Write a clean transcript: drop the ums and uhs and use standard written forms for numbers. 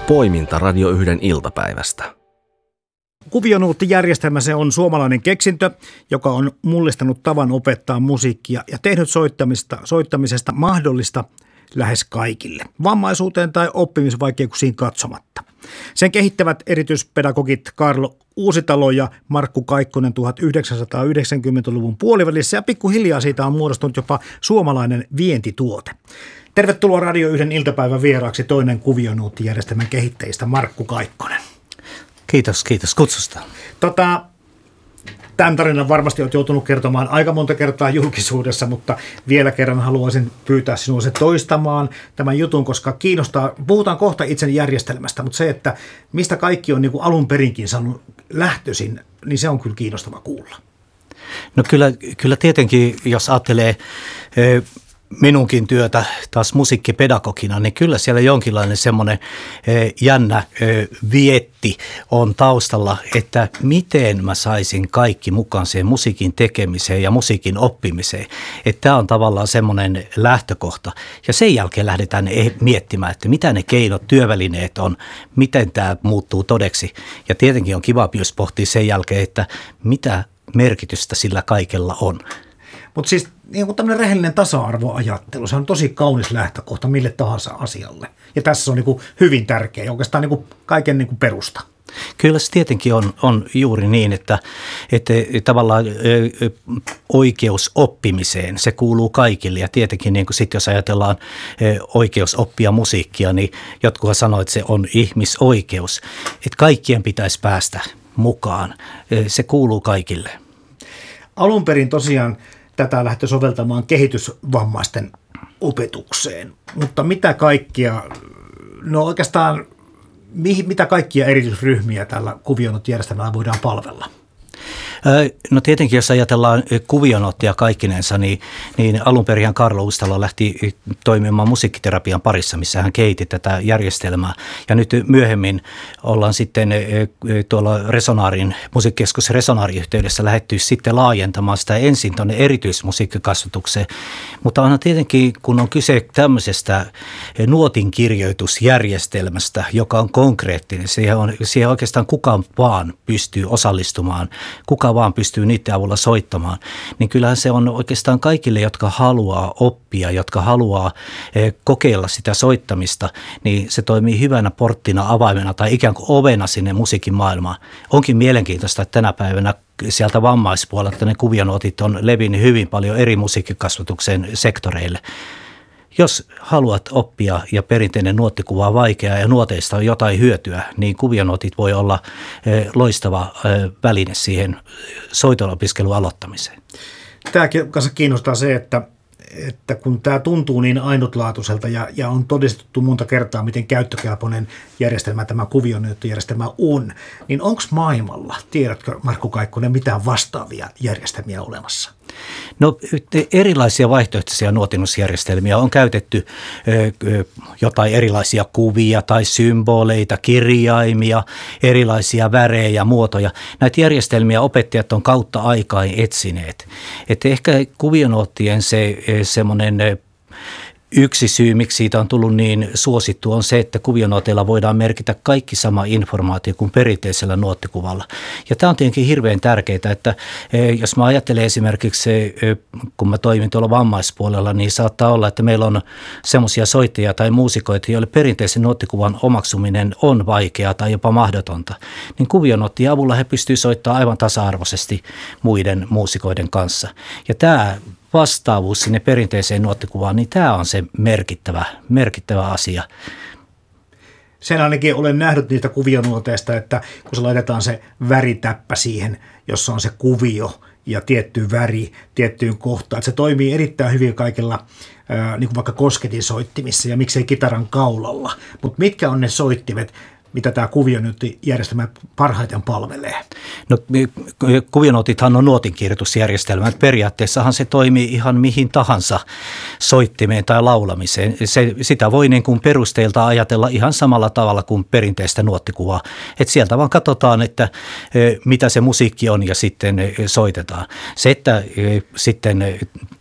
Poiminta Radio 1 iltapäivästä. Kuvionuuttijärjestelmä, se on suomalainen keksintö, joka on mullistanut tavan opettaa musiikkia ja tehnyt soittamisesta mahdollista lähes kaikille, vammaisuuteen tai oppimisvaikeuksiin katsomatta. Sen kehittävät erityispedagogit Karlo Uusitalo ja Markku Kaikkonen 1990-luvun puolivälissä, ja pikkuhiljaa siitä on muodostunut jopa suomalainen vientituote. Tervetuloa Radio 1 iltapäivän vieraaksi toinen kuvionuuttijärjestelmän kehittäjistä, Markku Kaikkonen. Kiitos kutsusta. Tämän tarinan varmasti olet joutunut kertomaan aika monta kertaa julkisuudessa, mutta vielä kerran haluaisin pyytää sinua se toistamaan tämän jutun, koska kiinnostaa, puhutaan kohta itse järjestelmästä, mutta se, että mistä kaikki on niin kuin alun perinkin saanut lähtöisin, niin se on kyllä kiinnostava kuulla. No kyllä tietenkin, jos ajattelee minunkin työtä taas musiikkipedagogina, niin kyllä siellä jonkinlainen semmoinen jännä vietti on taustalla, että miten mä saisin kaikki mukaan siihen musiikin tekemiseen ja musiikin oppimiseen. Että tämä on tavallaan semmoinen lähtökohta. Ja sen jälkeen lähdetään miettimään, että mitä ne keinot, työvälineet on, miten tämä muuttuu todeksi. Ja tietenkin on kiva myös pohtia sen jälkeen, että mitä merkitystä sillä kaikella on. Mutta siis niin tämmöinen rehellinen tasa-arvoajattelu, se on tosi kaunis lähtökohta mille tahansa asialle. Ja tässä on niin kuin hyvin tärkeä ja oikeastaan niin kuin kaiken niin kuin perusta. Kyllä se tietenkin on juuri niin, että tavallaan oikeus oppimiseen, se kuuluu kaikille. Ja tietenkin niin kuin sitten jos ajatellaan oikeus oppia musiikkia, niin jotkut sanoo, että se on ihmisoikeus. Että kaikkien pitäisi päästä mukaan, se kuuluu kaikille. Alun perin tosiaan tätä lähtee soveltamaan kehitysvammaisten opetukseen, mutta mitä kaikkia, no oikeastaan mitä kaikkia erityisryhmiä tällä kuvionuuttijärjestelmällä voidaan palvella? No tietenkin, jos ajatellaan kuvionuuttia kaikkinensa, niin alun perin Karlo Uusitalo lähti toimimaan musiikkiterapian parissa, missä hän kehitti tätä järjestelmää. Ja nyt myöhemmin ollaan sitten tuolla musiikkikeskus Resonaari-yhteydessä lähdetty sitten laajentamaan sitä ensin tuonne erityismusiikkikasvatukseen. Mutta onhan tietenkin, kun on kyse tämmöisestä nuotinkirjoitusjärjestelmästä, joka on konkreettinen, siihen oikeastaan kukaan vaan pystyy osallistumaan, kuka vaan pystyy niiden avulla soittamaan, niin kyllähän se on oikeastaan kaikille, jotka haluaa oppia, jotka haluaa kokeilla sitä soittamista, niin se toimii hyvänä porttina, avaimena tai ikään kuin ovena sinne musiikin maailmaan. Onkin mielenkiintoista, että tänä päivänä sieltä vammaispuolelta ne kuvionuotit on levinnyt hyvin paljon eri musiikkikasvatuksen sektoreille. Jos haluat oppia ja perinteinen nuottikuva on vaikeaa ja nuoteista on jotain hyötyä, niin kuvionuotit voi olla loistava väline siihen soitolopiskelun aloittamiseen. Tämä kanssa kiinnostaa se, että kun tämä tuntuu niin ainutlaatuiselta ja on todistettu monta kertaa, miten käyttökelpoinen järjestelmä tämä kuvionuuttijärjestelmä on, niin onko maailmalla, tiedätkö Markku Kaikkonen, mitään vastaavia järjestelmiä olemassa? No erilaisia vaihtoehtoisia nuotinnusjärjestelmiä on käytetty jotain erilaisia kuvia tai symboleita, kirjaimia, erilaisia värejä ja muotoja. Näitä järjestelmiä opettajat on kautta aikaan etsineet. Että ehkä kuvionuottien semmoinen yksi syy, miksi siitä on tullut niin suosittu, on se, että kuvionuoteilla voidaan merkitä kaikki sama informaatio kuin perinteisellä nuottikuvalla. Ja tämä on tietenkin hirveän tärkeää, että jos mä ajattelen esimerkiksi, kun mä toimin tuolla vammaispuolella, niin saattaa olla, että meillä on semmoisia soittajia tai muusikoita, joille perinteisen nuottikuvan omaksuminen on vaikeaa tai jopa mahdotonta. Niin kuvionuottien avulla he pystyvät soittamaan aivan tasa-arvoisesti muiden muusikoiden kanssa. Ja tämä vastaavuus sinne perinteiseen nuottikuvaan, niin tämä on se merkittävä asia. Sen ainakin olen nähnyt niistä kuvionuoteista, että kun se laitetaan se väritäppä siihen, jossa on se kuvio ja tietty väri tiettyyn kohtaan, että se toimii erittäin hyvin kaikilla, niin kuin vaikka kosketinsoittimissa ja miksei kitaran kaulalla. Mutta mitkä on ne soittimet, mitä tämä kuvionuuttijärjestelmä parhaiten palvelee? No kuvionuotithan on nuotinkirjoitusjärjestelmä. Periaatteessahan se toimii ihan mihin tahansa soittimeen tai laulamiseen. Sitä voi niin kuin perusteilta ajatella ihan samalla tavalla kuin perinteistä nuottikuvaa. Et sieltä vaan katsotaan, että mitä se musiikki on ja sitten soitetaan. Se, että sitten